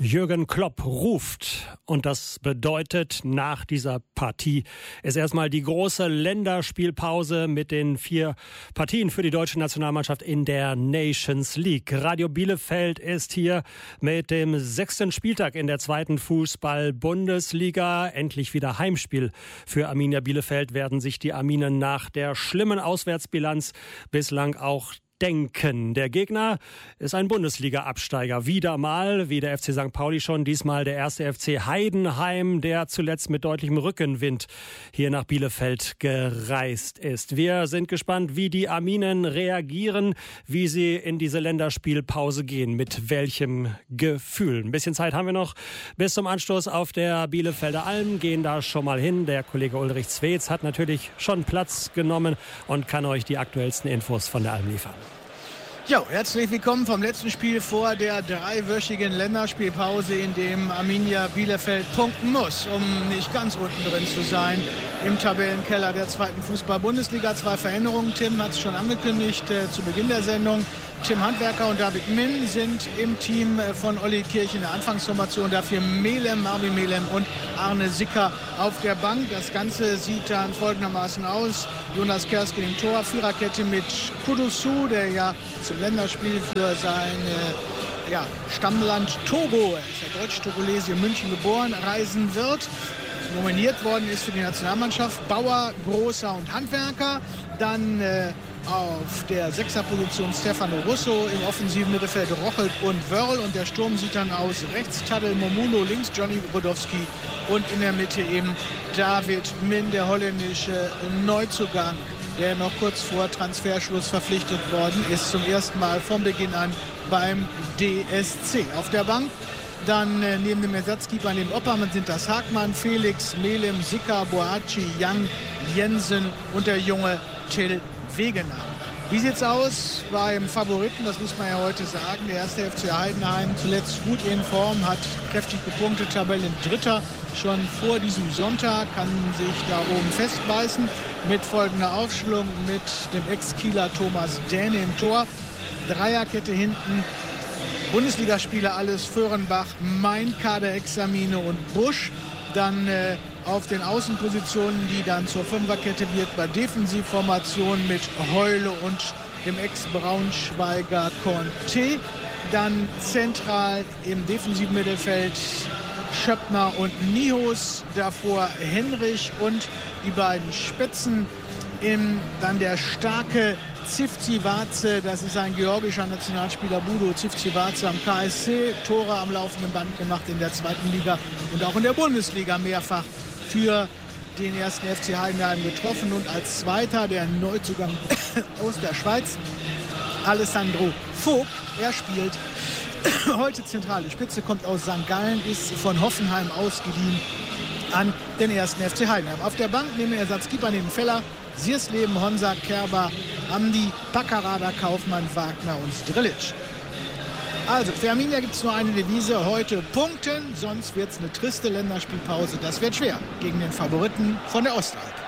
Jürgen Klopp ruft und das bedeutet, nach dieser Partie ist erstmal die große Länderspielpause mit den 4 Partien für die deutsche Nationalmannschaft in der Nations League. Radio Bielefeld ist hier mit dem 6. Spieltag in der 2. Fußball-Bundesliga. Endlich wieder Heimspiel für Arminia Bielefeld, werden sich die Arminen nach der schlimmen Auswärtsbilanz bislang auch denken. Der Gegner ist ein Bundesliga-Absteiger. Wieder mal, wie der FC St. Pauli schon, diesmal der 1. FC Heidenheim, der zuletzt mit deutlichem Rückenwind hier nach Bielefeld gereist ist. Wir sind gespannt, wie die Arminen reagieren, wie sie in diese Länderspielpause gehen, mit welchem Gefühl. Ein bisschen Zeit haben wir noch bis zum Anstoß auf der Bielefelder Alm, gehen da schon mal hin. Der Kollege Ulrich Zwetz hat natürlich schon Platz genommen und kann euch die aktuellsten Infos von der Alm liefern. Ja, herzlich willkommen vom letzten Spiel vor der 3-wöchigen Länderspielpause, in dem Arminia Bielefeld punkten muss, um nicht ganz unten drin zu sein im Tabellenkeller der 2. Fußball-Bundesliga. 2 Veränderungen, Tim hat es schon angekündigt zu Beginn der Sendung. Tim Handwerker und David Min sind im Team von Olli Kirch in der Anfangsformation. Dafür Marvin Melem und Arne Sicker auf der Bank. Das Ganze sieht dann folgendermaßen aus. Jonas Kerski im Tor, Viererkette mit Kudusu, der ja zum Länderspiel für sein Stammland Togo, er ist ja Deutsch-Togolese, in München geboren, reisen wird. Nominiert worden ist für die Nationalmannschaft Bauer, Großer und Handwerker. Dann auf der 6er-Position Stefano Russo, im offensiven Mittelfeld Rochelt und Wörl, und der Sturm sieht dann aus: rechts Tadel Momuno, links Johnny Brodowski und in der Mitte eben David Min, der holländische Neuzugang, der noch kurz vor Transferschluss verpflichtet worden ist, zum ersten Mal von Beginn an beim DSC. Auf der Bank dann neben dem Ersatzkeeper, neben Oppermann, sind das Hagmann, Felix, Melem, Sicker, Boaci, Young, Jensen und der junge Till Wegener. Wie sieht's aus beim Favoriten? Das muss man ja heute sagen. Der 1. FC Heidenheim zuletzt gut in Form, hat kräftig gepunktet, Tabellendritter schon vor diesem Sonntag, kann sich da oben festbeißen mit folgender Aufstellung, mit dem Ex-Kieler Thomas Däne im Tor. Dreierkette hinten, Bundesligaspieler alles: Föhrenbach, Mein, Kaderexamine und Busch. Dann auf den Außenpositionen, die dann zur Fünferkette wird, bei Defensivformationen mit Heule und dem Ex-Braunschweiger Conte. Dann zentral im defensiven Mittelfeld Schöppner und Nihus, davor Henrich und die beiden Spitzen. Dann der starke Zivcivace, das ist ein georgischer Nationalspieler, Budo Zivcivace am KSC, Tore am laufenden Band gemacht in der 2. Liga und auch in der Bundesliga mehrfach für den 1. FC Heidenheim getroffen. Und als Zweiter der Neuzugang aus der Schweiz, Alessandro Vogt. Er spielt heute zentrale Spitze, kommt aus St. Gallen, ist von Hoffenheim ausgeliehen an den 1. FC Heidenheim. Auf der Bank neben Ersatzkeeper neben Feller, Siersleben, Honsa, Kerber, Amdi, Packerada, Kaufmann, Wagner und Strilic. Also für Arminia gibt es nur eine Devise: heute punkten, sonst wird es eine triste Länderspielpause. Das wird schwer gegen den Favoriten von der Ostalb.